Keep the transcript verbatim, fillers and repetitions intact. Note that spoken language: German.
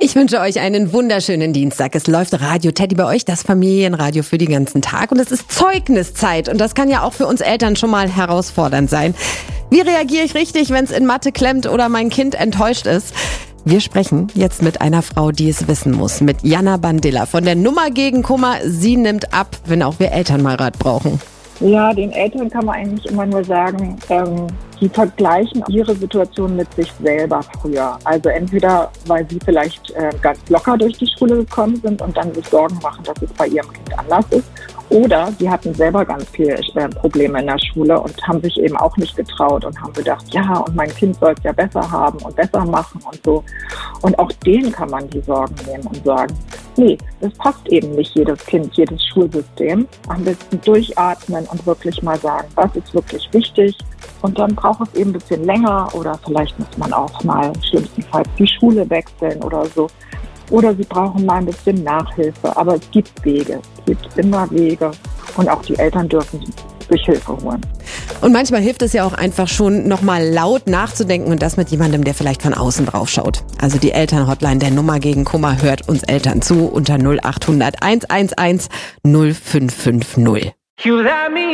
Ich wünsche euch einen wunderschönen Dienstag. Es läuft Radio Teddy bei euch, das Familienradio für den ganzen Tag. Und es ist Zeugniszeit. Und das kann ja auch für uns Eltern schon mal herausfordernd sein. Wie reagiere ich richtig, wenn es in Mathe klemmt oder mein Kind enttäuscht ist? Wir sprechen jetzt mit einer Frau, die es wissen muss. Mit Jana Bandilla von der Nummer gegen Kummer. Sie nimmt ab, wenn auch wir Eltern mal Rat brauchen. Ja, den Eltern kann man eigentlich immer nur sagen, ähm, die vergleichen ihre Situation mit sich selber früher. Also entweder, weil sie vielleicht äh, ganz locker durch die Schule gekommen sind und dann sich Sorgen machen, dass es bei ihrem Kind anders ist. Oder sie hatten selber ganz viele äh, Probleme in der Schule und haben sich eben auch nicht getraut und haben gedacht, ja, und mein Kind soll es ja besser haben und besser machen und so. Und auch denen kann man die Sorgen nehmen und sagen, nee, das passt eben nicht jedes Kind, jedes Schulsystem. Am besten durchatmen und wirklich mal sagen, was ist wirklich wichtig. Und dann braucht es eben ein bisschen länger oder vielleicht muss man auch mal schlimmstenfalls die Schule wechseln oder so. Oder sie brauchen mal ein bisschen Nachhilfe. Aber es gibt Wege, es gibt immer Wege. Und auch die Eltern dürfen sich Hilfe holen. Und manchmal hilft es ja auch einfach schon, nochmal laut nachzudenken und das mit jemandem, der vielleicht von außen drauf schaut. Also die Elternhotline der Nummer gegen Kummer hört uns Eltern zu unter null acht hundert eins eins eins null fünf fünf null.